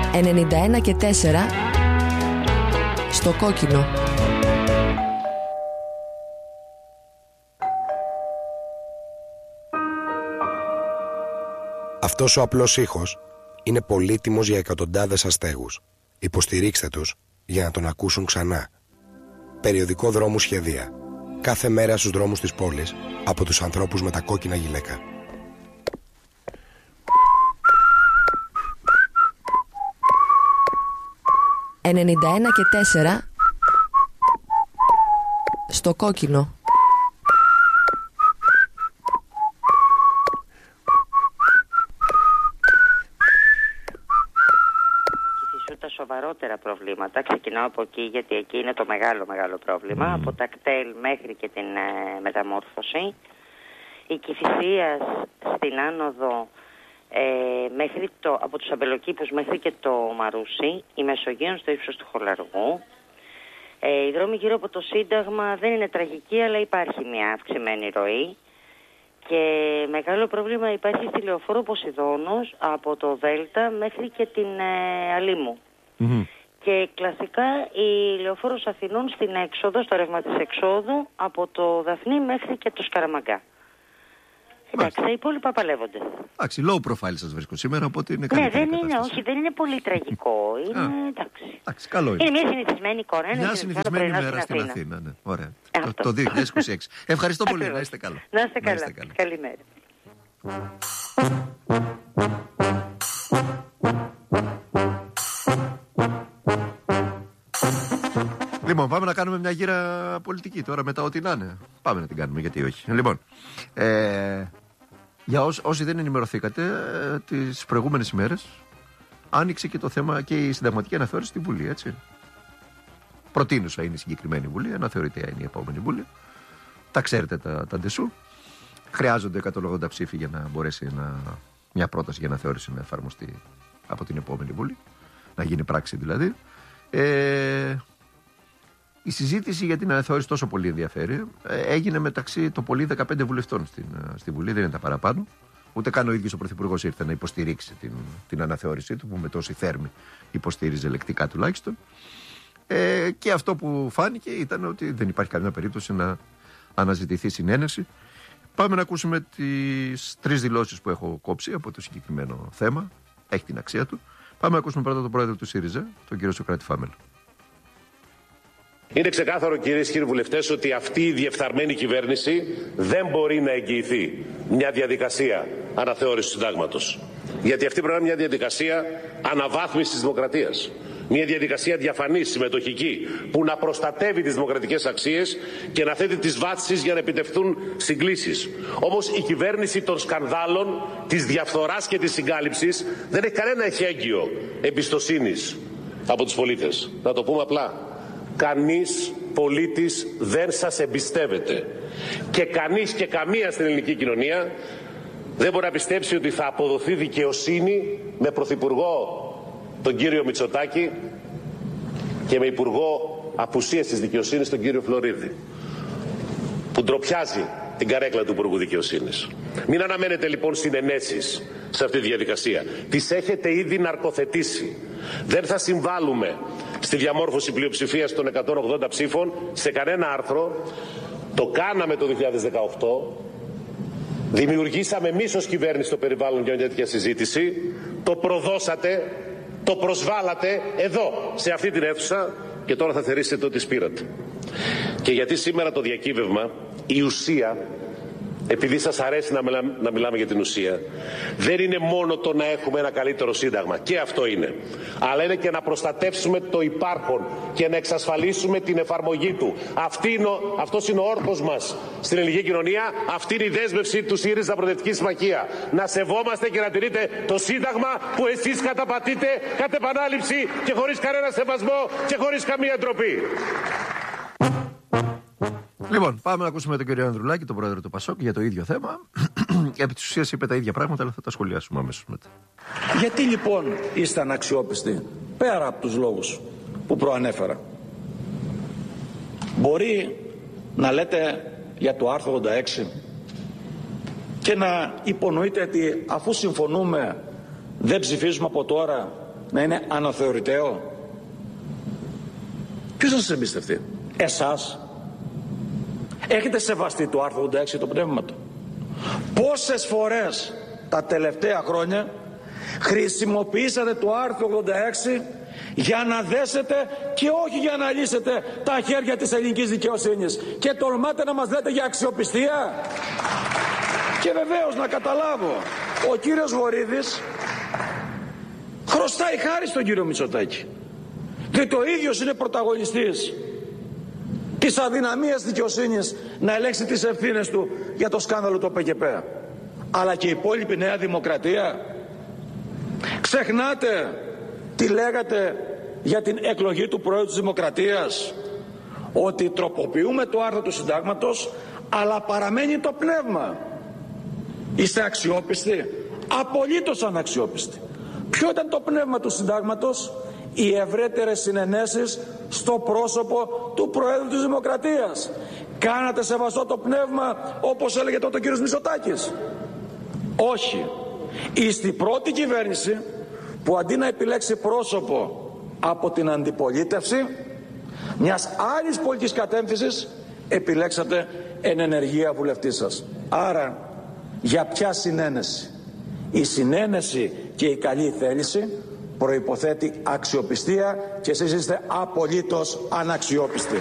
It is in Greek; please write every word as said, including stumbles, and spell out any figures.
ενενήντα ένα και τέσσερα στο κόκκινο. Αυτός ο απλός ήχος είναι πολύτιμος για εκατοντάδες αστέγους. Υποστηρίξτε τους για να τον ακούσουν ξανά. Περιοδικό Δρόμου Σχεδία. Κάθε μέρα στους δρόμους της πόλης από τους ανθρώπους με τα κόκκινα γυλαίκα. ενενήντα ένα και τέσσερα στο κόκκινο. Τα σοβαρότερα προβλήματα, ξεκινάω από εκεί γιατί εκεί είναι το μεγάλο μεγάλο πρόβλημα, mm. από τα κτέλ μέχρι και την ε, μεταμόρφωση, η Κηφισίας στην άνοδο ε, μέχρι το, από τους αμπελοκήπους μέχρι και το Μαρούσι, η Μεσογείων στο ύψος του Χολαργού. Ε, οι δρόμοι γύρω από το Σύνταγμα δεν είναι τραγικοί, αλλά υπάρχει μια αυξημένη ροή. Και μεγάλο πρόβλημα υπάρχει στη Λεωφόρο Ποσειδώνος από το Δέλτα μέχρι και την ε, Αλήμου. Mm-hmm. Και κλασικά η Λεωφόρος Αθηνών στην έξοδο, στο ρεύμα της εξόδου, από το Δαφνί μέχρι και το Σκαραμαγκά. Εντάξει, τα υπόλοιπα παλεύονται. Εντάξει, low profile σας βρίσκω σήμερα, οπότε είναι καλή. Ναι, δεν είναι, όχι, δεν είναι πολύ τραγικό. Είναι, εντάξει. εντάξει, καλό είναι. Είναι μια συνηθισμένη εικόνα. Μια συνηθισμένη μέρα στην Αθήνα. Αθήνα ναι. Ωραία. το, το δύο χιλιάδες είκοσι έξι. Ευχαριστώ πολύ. Να είστε καλά. Να είστε καλά. Να είστε καλά. Καλημέρα. Λοιπόν, πάμε να κάνουμε μια γύρα πολιτική τώρα μετά ό,τι να είναι. Πάμε να την κάνουμε, γιατί όχι. Λοιπόν, ε, για όσοι, όσοι δεν ενημερωθήκατε, ε, τις προηγούμενες ημέρες άνοιξε και το θέμα και η συνταγματική αναθεώρηση στη Βουλή, έτσι. Προτείνουσα είναι η συγκεκριμένη Βουλή, αναθεωρητέα είναι η επόμενη Βουλή. Τα ξέρετε τα, τα ντεσού. Χρειάζονται εκατόν ογδόντα ψήφοι για να μπορέσει να, μια πρόταση για αναθεώρηση να εφαρμοστεί από την επόμενη Βουλή. Να γίνει πράξη δηλαδή. Ε, Η συζήτηση για την αναθεώρηση τόσο πολύ ενδιαφέρει. Έγινε μεταξύ των πολύ δεκαπέντε βουλευτών στην, στη Βουλή, δεν είναι τα παραπάνω. Ούτε καν ο ίδιος ο Πρωθυπουργός ήρθε να υποστηρίξει την, την αναθεώρησή του, που με τόση θέρμη υποστήριζε λεκτικά τουλάχιστον. Ε, και αυτό που φάνηκε ήταν ότι δεν υπάρχει καμία περίπτωση να αναζητηθεί συνένεση. Πάμε να ακούσουμε τις τρεις δηλώσεις που έχω κόψει από το συγκεκριμένο θέμα. Έχει την αξία του. Πάμε να ακούσουμε πρώτα τον πρόεδρο του ΣΥΡΙΖΑ, τον κύριο Σωκράτη Φάμελο. Είναι ξεκάθαρο, κυρίες και κύριοι βουλευτές, ότι αυτή η διεφθαρμένη κυβέρνηση δεν μπορεί να εγγυηθεί μια διαδικασία αναθεώρησης του συντάγματος. Γιατί αυτή πρέπει να είναι μια διαδικασία αναβάθμισης της δημοκρατίας. Μια διαδικασία διαφανή, συμμετοχική, που να προστατεύει τις δημοκρατικές αξίες και να θέτει τις βάσεις για να επιτευχθούν συγκλήσεις. Όμως η κυβέρνηση των σκανδάλων, της διαφθοράς και της συγκάλυψης δεν έχει κανένα εχέγγυο εμπιστοσύνης από τους πολίτες. Να το πούμε απλά. Κανείς πολίτης δεν σας εμπιστεύεται. Και κανείς και καμία στην ελληνική κοινωνία δεν μπορεί να πιστέψει ότι θα αποδοθεί δικαιοσύνη με πρωθυπουργό τον κύριο Μητσοτάκη και με υπουργό απουσίας της δικαιοσύνης τον κύριο Φλωρίδη, που ντροπιάζει την καρέκλα του υπουργού δικαιοσύνης. Μην αναμένετε λοιπόν συνενέσεις σε αυτή τη διαδικασία. Τις έχετε ήδη ναρκοθετήσει. Δεν θα συμβάλλουμε στη διαμόρφωση πλειοψηφίας των εκατόν ογδόντα ψήφων σε κανένα άρθρο. Το κάναμε το δύο χιλιάδες δεκαοκτώ. Δημιουργήσαμε εμείς ως κυβέρνηση το περιβάλλον για μια τέτοια συζήτηση. Το προδώσατε, το προσβάλατε εδώ, σε αυτή την αίθουσα, και τώρα θα θερήσετε ότι σπήρατε. Και γιατί σήμερα το διακύβευμα, η ουσία, επειδή σας αρέσει να μιλάμε, να μιλάμε για την ουσία, δεν είναι μόνο το να έχουμε ένα καλύτερο σύνταγμα, και αυτό είναι, αλλά είναι και να προστατεύσουμε το υπάρχον και να εξασφαλίσουμε την εφαρμογή του. Αυτή είναι, αυτός είναι ο όρκος μας στην ελληνική κοινωνία, αυτή είναι η δέσμευση του ΣΥΡΙΖΑ Προοδευτική Συμμαχία. Να σεβόμαστε και να τηρείτε το σύνταγμα που εσείς καταπατείτε κατ' επανάληψη και χωρίς κανένα σεβασμό και χωρίς καμία ντροπή. Λοιπόν, πάμε να ακούσουμε τον κύριο Ανδρουλάκη, τον πρόεδρο του ΠΑΣΟΚ, για το ίδιο θέμα. Επί της ουσίας είπε τα ίδια πράγματα, αλλά θα τα σχολιάσουμε αμέσως μετά. Γιατί λοιπόν είστε αναξιόπιστοι, πέρα από τους λόγους που προανέφερα? Μπορεί να λέτε για το άρθρο ογδόντα έξι και να υπονοείτε ότι αφού συμφωνούμε δεν ψηφίζουμε από τώρα να είναι αναθεωρηταίο? Ποιος θα σας εμπιστευτεί? Εσάς? Έχετε σεβαστεί το άρθρο ογδόντα έξι το πνεύμα του? Πόσες φορές τα τελευταία χρόνια χρησιμοποιήσατε το άρθρο ογδόντα έξι για να δέσετε και όχι για να λύσετε τα χέρια της ελληνικής δικαιοσύνης, και τολμάτε να μας λέτε για αξιοπιστία? Και βεβαίως να καταλάβω, ο κύριος Βορίδης χρωστάει χάρη στον κύριο Μητσοτάκη, διότι ο ίδιος είναι πρωταγωνιστής της αδυναμίας δικαιοσύνης να ελέγξει τις ευθύνες του για το σκάνδαλο του ΠΚΠ. Αλλά και η υπόλοιπη Νέα Δημοκρατία. Ξεχνάτε τι λέγατε για την εκλογή του Προέδρου της Δημοκρατίας, ότι τροποποιούμε το άρθρο του συντάγματος αλλά παραμένει το πνεύμα. Είστε αξιόπιστοι? Απολύτως αναξιόπιστοι. Ποιο ήταν το πνεύμα του συντάγματος? Οι ευρύτερες συνενέσεις στο πρόσωπο του Προέδρου της Δημοκρατίας. Κάνατε σεβαστό το πνεύμα όπως έλεγε τότε ο κύριος Μητσοτάκης? Όχι. Είστε η πρώτη κυβέρνηση που αντί να επιλέξει πρόσωπο από την αντιπολίτευση μιας άλλης πολιτικής κατεύθυνσης επιλέξατε εν ενεργεία βουλευτή σας. Άρα για ποια συνένεση? Η συνένεση και η καλή θέληση προϋποθέτει αξιοπιστία και εσείς είστε απολύτως αναξιόπιστοι.